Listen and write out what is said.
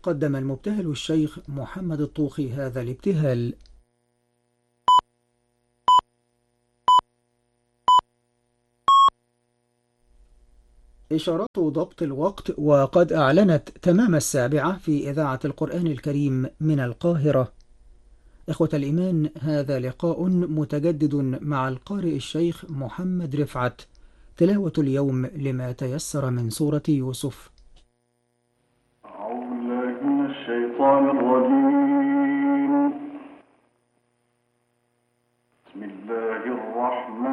قدم المبتهل الشيخ محمد الطوخي هذا الابتهال. إشارات ضبط الوقت، وقد أعلنت تمام 7 في إذاعة القرآن الكريم من القاهرة. إخوة الإيمان، هذا لقاء متجدد مع القارئ الشيخ محمد رفعت، تلاوة اليوم لما تيسر من سورة يوسف. أعوذ بالله من الشيطان الرجيم. بسم الله الرحمن